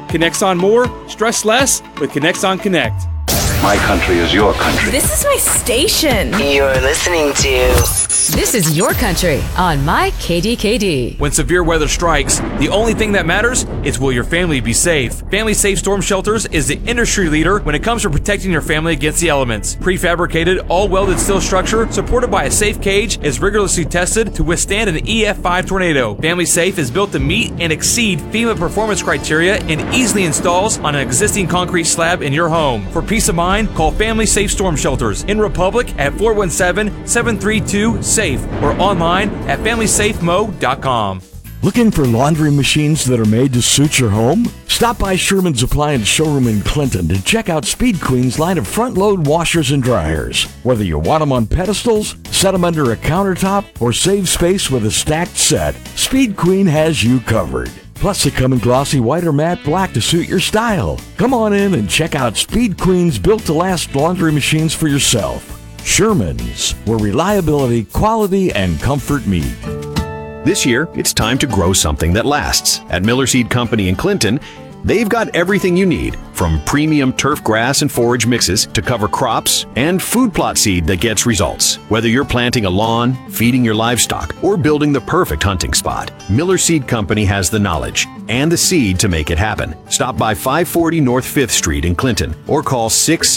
Connects on more, stress less with Connects Connect. My country is your country. This is my station. You're listening to... This is your country on My KDKD. When severe weather strikes, the only thing that matters is will your family be safe. Family Safe Storm Shelters is the industry leader when it comes to protecting your family against the elements. Prefabricated, all-welded steel structure supported by a safe cage is rigorously tested to withstand an EF5 tornado. Family Safe is built to meet and exceed FEMA performance criteria and easily installs on an existing concrete slab in your home. For peace of mind, call Family Safe Storm Shelters in Republic at 417-732-SAFE or online at FamilySafeMo.com. Looking for laundry machines that are made to suit your home? Stop by Sherman's Appliance Showroom in Clinton to check out Speed Queen's line of front-load washers and dryers. Whether you want them on pedestals, set them under a countertop, or save space with a stacked set, Speed Queen has you covered. Plus, they come in glossy white or matte black to suit your style. Come on in and check out Speed Queen's built-to-last laundry machines for yourself. Sherman's, where reliability, quality, and comfort meet. This year, it's time to grow something that lasts. At Miller Seed Company in Clinton, they've got everything you need, from premium turf grass and forage mixes to cover crops and food plot seed that gets results. Whether you're planting a lawn, feeding your livestock, or building the perfect hunting spot, Miller Seed Company has the knowledge and the seed to make it happen. Stop by 540 North 5th Street in Clinton or call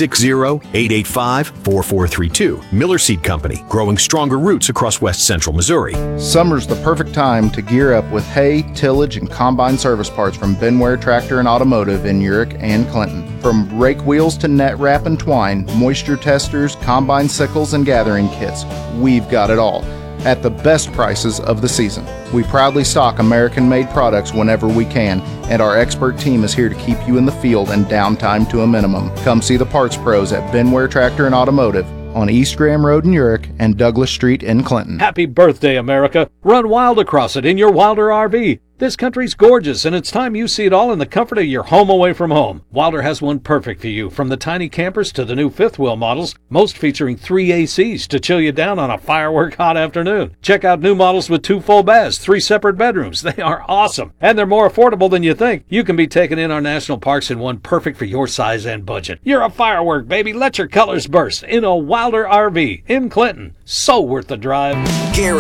660-885-4432. Miller Seed Company, growing stronger roots across west central Missouri. Summer's the perfect time to gear up with hay, tillage, and combine service parts from Benware Tractor and Automotive in Urick and Clinton. From rake wheels to net wrap and twine, moisture testers, combine sickles, and gathering kits, we've got it all at the best prices of the season. We proudly stock American-made products whenever we can, and our expert team is here to keep you in the field and downtime to a minimum. Come see the parts pros at Benware Tractor and Automotive on East Graham Road in Urick and Douglas Street in Clinton. Happy birthday, America. Run wild across it in your Wilder RV. This country's gorgeous, and it's time you see it all in the comfort of your home away from home. Wilder has one perfect for you, from the tiny campers to the new fifth wheel models, most featuring 3 ACs to chill you down on a firework hot afternoon. Check out new models with 2 full baths, 3 separate bedrooms. They are awesome, and they're more affordable than you think. You can be taken in our national parks in one perfect for your size and budget. You're a firework, baby. Let your colors burst in a Wilder RV in Clinton. So worth the drive. Gary